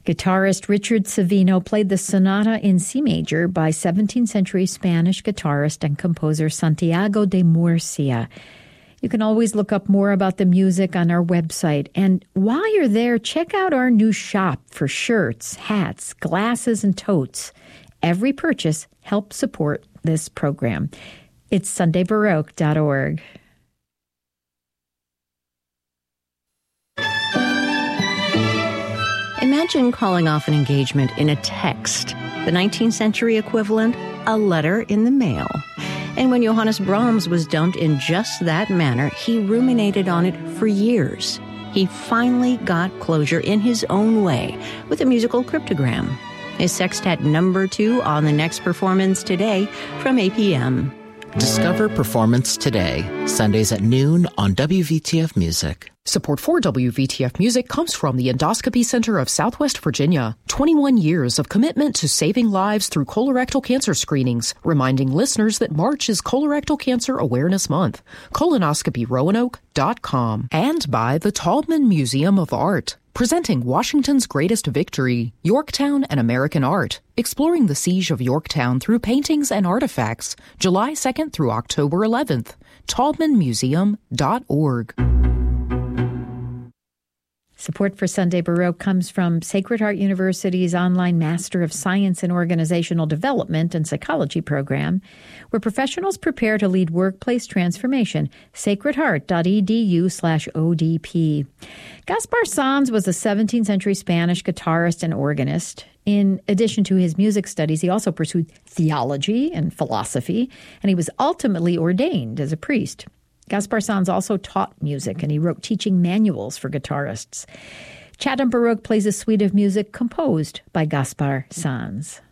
Guitarist Richard Savino played the Sonata in C major by 17th century Spanish guitarist and composer Santiago de Murcia. You can always look up more about the music on our website. And while you're there, check out our new shop for shirts, hats, glasses, and totes. Every purchase helps support this program. It's SundayBaroque.org. Imagine calling off an engagement in a text, the 19th century equivalent, a letter in the mail. And when Johannes Brahms was dumped in just that manner, he ruminated on it for years. He finally got closure in his own way with a musical cryptogram. His Sextet number 2 on the next Performance Today from 8 p.m. Discover Performance Today, Sundays at noon on WVTF Music. Support for WVTF Music comes from the Endoscopy Center of Southwest Virginia. 21 years of commitment to saving lives through colorectal cancer screenings, reminding listeners that March is Colorectal Cancer Awareness Month. Colonoscopyroanoke.com. And by the Taubman Museum of Art, presenting Washington's greatest victory, Yorktown and American Art, exploring the siege of Yorktown through paintings and artifacts, July 2nd through October 11th. TaubmanMuseum.org. Support for Sunday Baroque comes from Sacred Heart University's online Master of Science in Organizational Development and Psychology program, where professionals prepare to lead workplace transformation. sacredheart.edu/ODP. Gaspar Sanz was a 17th century Spanish guitarist and organist. In addition to his music studies, he also pursued theology and philosophy, and he was ultimately ordained as a priest. Gaspar Sanz also taught music, and he wrote teaching manuals for guitarists. Chatham Baroque plays a suite of music composed by Gaspar Sanz.